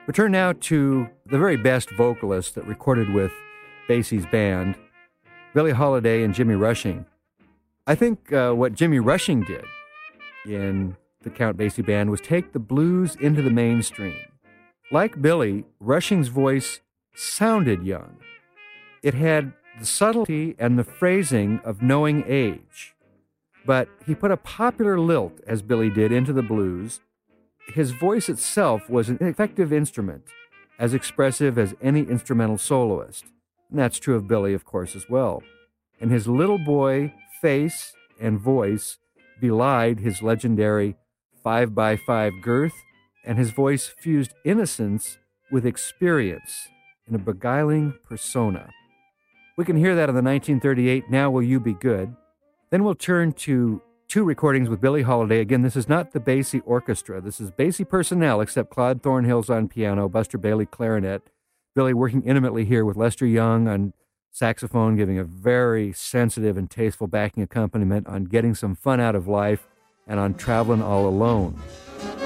We turn now to the very best vocalist that recorded with Basie's band, Billie Holiday and Jimmy Rushing. I think what Jimmy Rushing did in the Count Basie band was take the blues into the mainstream. Like Billie, Rushing's voice sounded young. It had the subtlety and the phrasing of knowing age. But he put a popular lilt, as Billie did, into the blues. His voice itself was an effective instrument, as expressive as any instrumental soloist. And that's true of Billie, of course, as well. And his little boy face and voice belied his legendary 5x5 girth, and his voice fused innocence with experience in a beguiling persona. We can hear that in the 1938 Now Will You Be Good. Then we'll turn to two recordings with Billie Holiday. Again, this is not the Basie Orchestra. This is Basie personnel, except Claude Thornhill's on piano, Buster Bailey clarinet, Billie working intimately here with Lester Young on saxophone, giving a very sensitive and tasteful backing accompaniment on Getting Some Fun Out of Life and on Travelin' All Alone.